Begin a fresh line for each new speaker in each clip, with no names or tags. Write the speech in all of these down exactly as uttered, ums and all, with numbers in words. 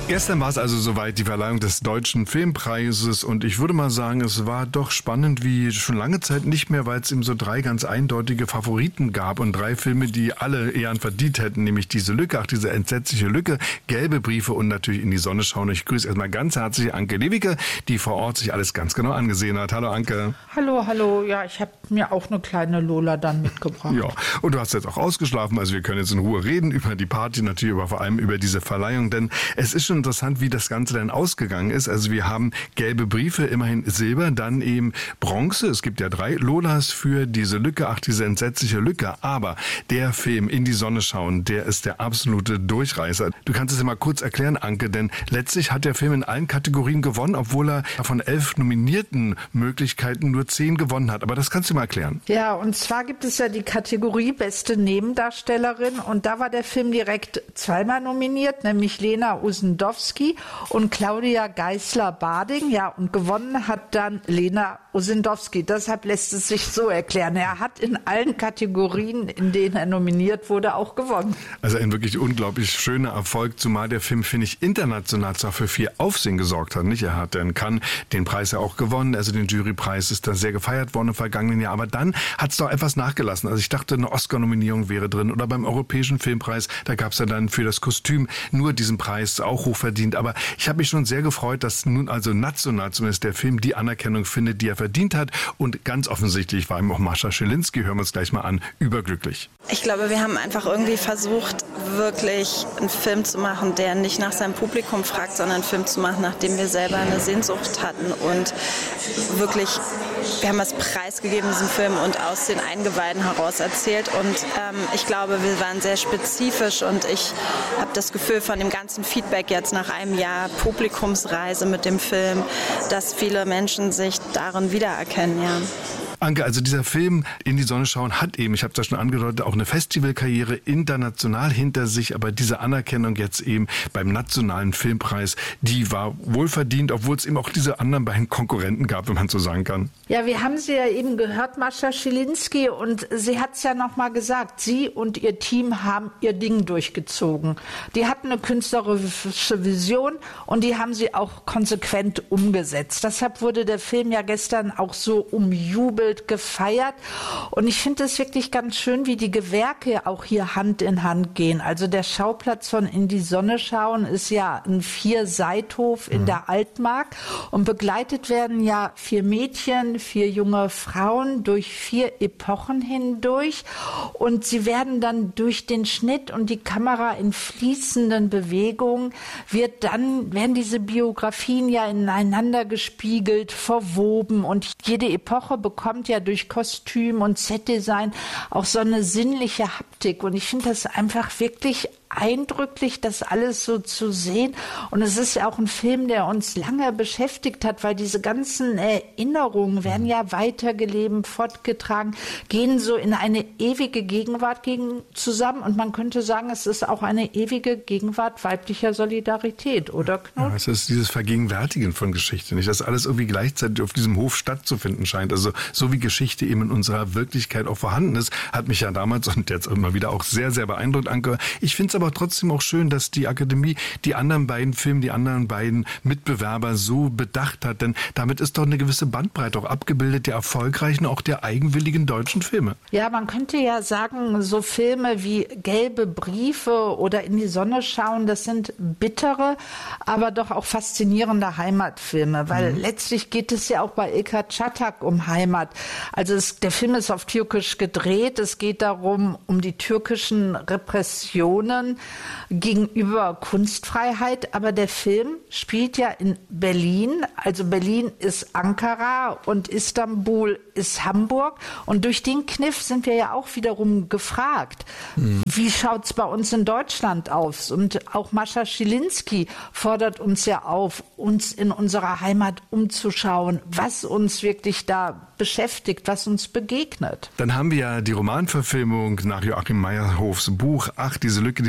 Gestern war es also soweit, die Verleihung des Deutschen Filmpreises, und ich würde mal sagen, es war doch spannend wie schon lange Zeit nicht mehr, weil es eben so drei ganz eindeutige Favoriten gab und drei Filme, die alle Ehren verdient hätten, nämlich diese Lücke, ach diese entsetzliche Lücke, Gelbe Briefe und natürlich In die Sonne schauen. Ich grüße erstmal ganz herzlich Anke Lewicke, die vor Ort sich alles ganz genau angesehen hat. Hallo Anke.
Hallo, hallo. Ja, ich habe mir auch eine kleine Lola dann mitgebracht.
Ja, und du hast jetzt auch ausgeschlafen, also wir können jetzt in Ruhe reden über die Party, natürlich aber vor allem über diese Verleihung, denn es ist schon interessant, wie das Ganze dann ausgegangen ist. Also wir haben Gelbe Briefe, immerhin Silber, dann eben Bronze. Es gibt ja drei Lolas für diese Lücke, ach diese entsetzliche Lücke. Aber der Film In die Sonne schauen, der ist der absolute Durchreißer. Du kannst es ja mal kurz erklären, Anke, denn letztlich hat der Film in allen Kategorien gewonnen, obwohl er von elf nominierten Möglichkeiten nur zehn gewonnen hat. Aber das kannst du mal erklären.
Ja, und zwar gibt es ja die Kategorie Beste Nebendarstellerin, und da war der Film direkt zweimal nominiert, nämlich Lena Usendowski und Claudia Geisler-Bading. Ja, und gewonnen hat dann Lena Usendowski. Deshalb lässt es sich so erklären. Er hat in allen Kategorien, in denen er nominiert wurde, auch gewonnen.
Also ein wirklich unglaublich schöner Erfolg, zumal der Film, finde ich, international zwar für viel Aufsehen gesorgt hat. Nicht? Er hat in Cannes den Preis ja auch gewonnen, also den Jurypreis ist da sehr gefeiert worden im vergangenen Jahr. Aber dann hat es doch etwas nachgelassen. Also ich dachte, eine Oscar-Nominierung wäre drin oder beim Europäischen Filmpreis, da gab es ja dann für das Kostüm nur diesen Preis, auch hochverdient. Aber ich habe mich schon sehr gefreut, dass nun also national zumindest der Film die Anerkennung findet, die er verdient hat. Und ganz offensichtlich war ihm auch Mascha Schilinski, hören wir uns gleich mal an, überglücklich.
Ich glaube, wir haben einfach irgendwie versucht, wirklich einen Film zu machen, der nicht nach seinem Publikum fragt, sondern einen Film zu machen, nach dem wir selber eine Sehnsucht hatten. Und wirklich, wir haben das preisgegeben, diesen Film, und aus den Eingeweiden heraus erzählt. Und ähm, ich glaube, wir waren sehr spezifisch, und ich habe das Gefühl von dem ganzen Feedback jetzt nach einem Jahr Publikumsreise mit dem Film, dass viele Menschen sich darin wiedererkennen, ja.
Anke, also dieser Film In die Sonne schauen hat eben, ich habe das schon angedeutet, auch eine Festivalkarriere international hinter sich, aber diese Anerkennung jetzt eben beim Nationalen Filmpreis, die war wohlverdient, obwohl es eben auch diese anderen beiden Konkurrenten gab, wenn man so sagen kann.
Ja, wir haben sie ja eben gehört, Mascha Schilinski, und sie hat es ja nochmal gesagt, sie und ihr Team haben ihr Ding durchgezogen. Die hatten eine künstlerische Vision und die haben sie auch konsequent umgesetzt. Deshalb wurde der Film ja gestern auch so umjubelt, gefeiert, und ich finde es wirklich ganz schön, wie die Gewerke auch hier Hand in Hand gehen. Also der Schauplatz von In die Sonne schauen ist ja ein Vier-Seithof in mhm. der Altmark, und begleitet werden ja vier Mädchen, vier junge Frauen durch vier Epochen hindurch, und sie werden dann durch den Schnitt und die Kamera in fließenden Bewegungen, wird dann, werden diese Biografien ja ineinander gespiegelt, verwoben, und jede Epoche bekommt ja durch Kostüm und Setdesign auch so eine sinnliche Haptik, und ich finde das einfach wirklich eindrücklich, das alles so zu sehen. Und es ist ja auch ein Film, der uns lange beschäftigt hat, weil diese ganzen Erinnerungen werden ja weitergelebt, fortgetragen, gehen so in eine ewige Gegenwart gegen zusammen, und man könnte sagen, es ist auch eine ewige Gegenwart weiblicher Solidarität, oder Knut?
Ja, es ist dieses Vergegenwärtigen von Geschichte, nicht, dass alles irgendwie gleichzeitig auf diesem Hof stattzufinden scheint. Also so wie Geschichte eben in unserer Wirklichkeit auch vorhanden ist, hat mich ja damals und jetzt immer wieder auch sehr, sehr beeindruckt, Anke. Ich finde es aber trotzdem auch schön, dass die Akademie die anderen beiden Filme, die anderen beiden Mitbewerber so bedacht hat, denn damit ist doch eine gewisse Bandbreite auch abgebildet der erfolgreichen, auch der eigenwilligen deutschen Filme.
Ja, man könnte ja sagen, so Filme wie Gelbe Briefe oder In die Sonne schauen, das sind bittere, aber doch auch faszinierende Heimatfilme, weil mhm. letztlich geht es ja auch bei Ilker Çatak um Heimat. Also es, der Film ist auf Türkisch gedreht, es geht darum, um die türkischen Repressionen gegenüber Kunstfreiheit, aber der Film spielt ja in Berlin, also Berlin ist Ankara und Istanbul ist Hamburg, und durch den Kniff sind wir ja auch wiederum gefragt, mhm. wie schaut's bei uns in Deutschland aus? Und auch Mascha Schilinski fordert uns ja auf, uns in unserer Heimat umzuschauen, was uns wirklich da beschäftigt, was uns begegnet.
Dann haben wir ja die Romanverfilmung nach Joachim Meyerhofs Buch Ach, diese Lücke, diese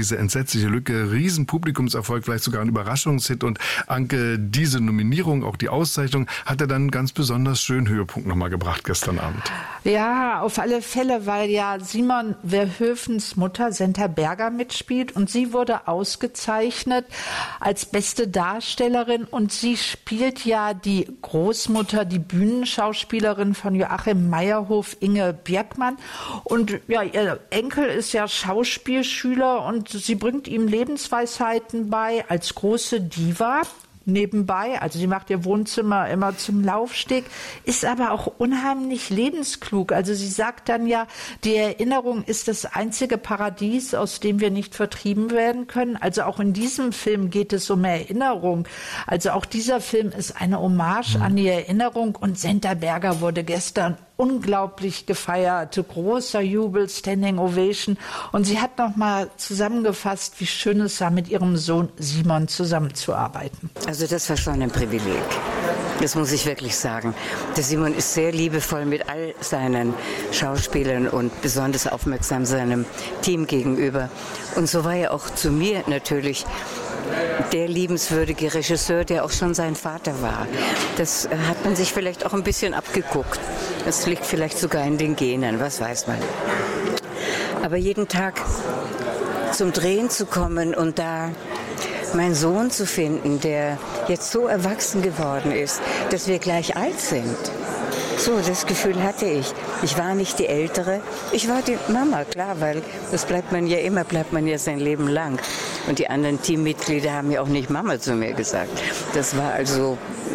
diese entsetzliche Lücke, Riesenpublikumserfolg, vielleicht sogar ein Überraschungshit. Und Anke, diese Nominierung, auch die Auszeichnung, hat er dann einen ganz besonders schönen Höhepunkt nochmal gebracht gestern Abend.
Ja, auf alle Fälle, weil ja Simon Verhoevens Mutter Senta Berger mitspielt und sie wurde ausgezeichnet als beste Darstellerin und sie spielt ja die Großmutter, die Bühnenschauspielerin von Joachim Meyerhof, Inge Bjerkmann. Und ja, ihr Enkel ist ja Schauspielschüler und sie bringt ihm Lebensweisheiten bei als große Diva. Nebenbei, also sie macht ihr Wohnzimmer immer zum Laufsteg, ist aber auch unheimlich lebensklug. Also sie sagt dann ja, die Erinnerung ist das einzige Paradies, aus dem wir nicht vertrieben werden können. Also auch in diesem Film geht es um Erinnerung. Also auch dieser Film ist eine Hommage an die Erinnerung und Senta Berger wurde gestern unglaublich gefeiert, großer Jubel, Standing Ovation. Und sie hat noch mal zusammengefasst, wie schön es war, mit ihrem Sohn Simon zusammenzuarbeiten.
Also das war schon ein Privileg. Das muss ich wirklich sagen. Der Simon ist sehr liebevoll mit all seinen Schauspielern und besonders aufmerksam seinem Team gegenüber. Und so war er auch zu mir natürlich der liebenswürdige Regisseur, der auch schon sein Vater war. Das hat man sich vielleicht auch ein bisschen abgeguckt. Das liegt vielleicht sogar in den Genen, was weiß man. Aber jeden Tag zum Drehen zu kommen und da meinen Sohn zu finden, der jetzt so erwachsen geworden ist, dass wir gleich alt sind. So, das Gefühl hatte ich. Ich war nicht die Ältere, ich war die Mama, klar, weil das bleibt man ja immer, bleibt man ja sein Leben lang. Und die anderen Teammitglieder haben ja auch nicht Mama zu mir gesagt. Das war also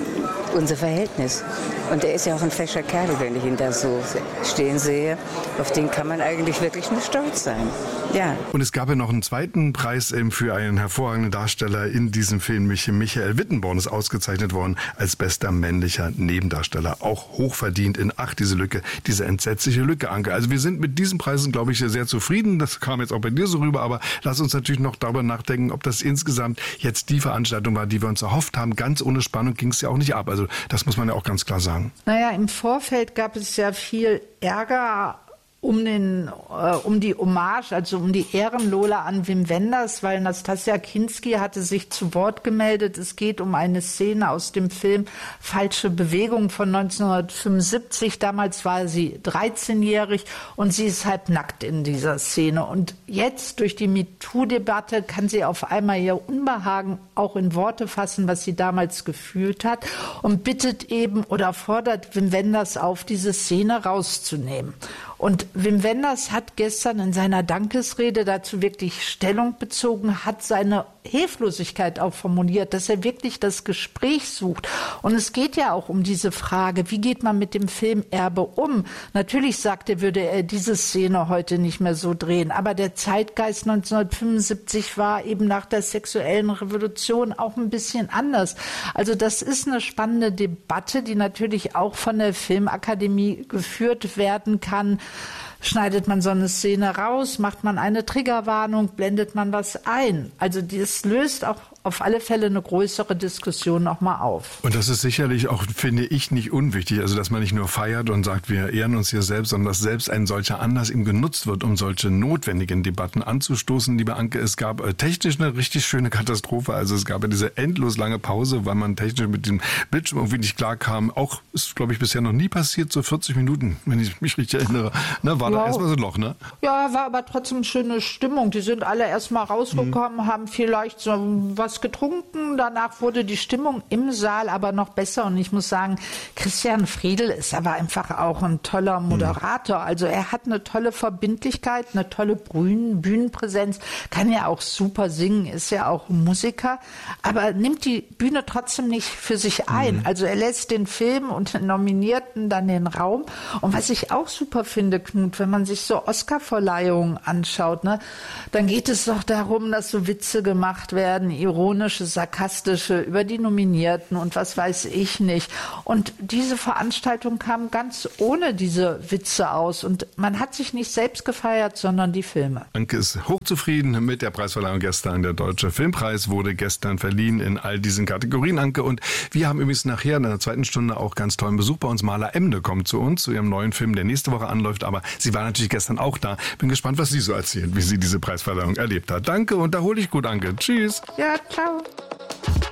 unser Verhältnis. Und er ist ja auch ein fescher Kerl, wenn ich ihn da so stehen sehe. Auf den kann man eigentlich wirklich nur stolz sein. Ja.
Und es gab ja noch einen zweiten Preis eben für einen hervorragenden Darsteller in diesem Film. Michael Wittenborn ist ausgezeichnet worden als bester männlicher Nebendarsteller. Auch hochverdient in Ach, diese Lücke, diese entsetzliche Lücke, Anke. Also wir sind mit diesen Preisen, glaube ich, sehr zufrieden. Das kam jetzt auch bei dir so rüber. Aber lass uns natürlich noch darüber nachdenken, ob das insgesamt jetzt die Veranstaltung war, die wir uns erhofft haben. Ganz ohne Spannung ging es ja auch nicht ab. Also das muss man ja auch ganz klar sagen.
Naja, im Vorfeld gab es ja viel Ärger um den, äh, um die Hommage, also um die Ehrenlola an Wim Wenders, weil Nastassja Kinski hatte sich zu Wort gemeldet. Es geht um eine Szene aus dem Film Falsche Bewegung von neunzehnhundertfünfundsiebzig. Damals war sie dreizehnjährig und sie ist halb nackt in dieser Szene. Und jetzt durch die MeToo-Debatte kann sie auf einmal ihr Unbehagen auch in Worte fassen, was sie damals gefühlt hat und bittet eben oder fordert Wim Wenders auf, diese Szene rauszunehmen. Und Wim Wenders hat gestern in seiner Dankesrede dazu wirklich Stellung bezogen, hat seine Hilflosigkeit auch formuliert, dass er wirklich das Gespräch sucht. Und es geht ja auch um diese Frage, wie geht man mit dem Filmerbe um? Natürlich, sagt er, würde er diese Szene heute nicht mehr so drehen. Aber der Zeitgeist neunzehnhundertfünfundsiebzig war eben nach der sexuellen Revolution auch ein bisschen anders. Also das ist eine spannende Debatte, die natürlich auch von der Filmakademie geführt werden kann. Schneidet man so eine Szene raus, macht man eine Triggerwarnung, blendet man was ein? Also das löst auch auf alle Fälle eine größere Diskussion nochmal auf.
Und das ist sicherlich auch, finde ich, nicht unwichtig. Also dass man nicht nur feiert und sagt, wir ehren uns hier selbst, sondern dass selbst ein solcher Anlass ihm genutzt wird, um solche notwendigen Debatten anzustoßen. Liebe Anke, es gab äh, technisch eine richtig schöne Katastrophe. Also es gab ja diese endlos lange Pause, weil man technisch mit dem Bildschirm irgendwie nicht klar kam. Auch ist, glaube ich, bisher noch nie passiert, so vierzig Minuten, wenn ich mich richtig erinnere. Ne, war wow. Da erstmal so ein Loch, ne?
Ja, war aber trotzdem schöne Stimmung. Die sind alle erstmal rausgekommen, mhm. haben vielleicht so was getrunken. Danach wurde die Stimmung im Saal aber noch besser. Und ich muss sagen, Christian Friedl ist aber einfach auch ein toller Moderator. Mhm. Also er hat eine tolle Verbindlichkeit, eine tolle Bühnen, Bühnenpräsenz, kann ja auch super singen, ist ja auch Musiker, aber nimmt die Bühne trotzdem nicht für sich ein. Mhm. Also er lässt den Film und den Nominierten dann den Raum. Und was ich auch super finde, Knut, wenn man sich so Oscar-Verleihungen anschaut, ne, dann geht es doch darum, dass so Witze gemacht werden, Ironie ironische, sarkastische über die Nominierten und was weiß ich nicht. Und diese Veranstaltung kam ganz ohne diese Witze aus und man hat sich nicht selbst gefeiert, sondern die Filme.
Anke ist hochzufrieden mit der Preisverleihung gestern. Der Deutsche Filmpreis wurde gestern verliehen in all diesen Kategorien, Anke. Und wir haben übrigens nachher in der zweiten Stunde auch ganz tollen Besuch bei uns. Maler Emde kommt zu uns, zu ihrem neuen Film, der nächste Woche anläuft. Aber sie war natürlich gestern auch da. Bin gespannt, was sie so erzählt, wie sie diese Preisverleihung erlebt hat. Danke und da hole ich gut, Anke. Tschüss.
Ja, ciao.